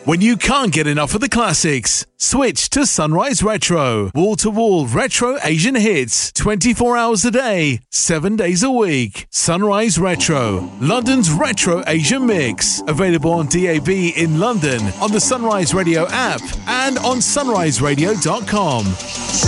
When you can't get enough of the classics, switch to Sunrise Retro. Wall-to-wall retro Asian hits, 24 hours a day, 7 days a week. Sunrise Retro, London's retro Asian mix. Available on DAB in London, on the Sunrise Radio app, and on sunriseradio.com.